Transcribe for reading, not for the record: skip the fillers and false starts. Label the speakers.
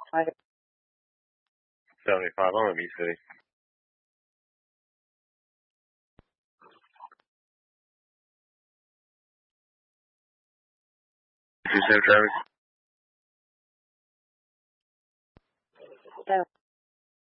Speaker 1: 75, I'm at me city. Two safe driving.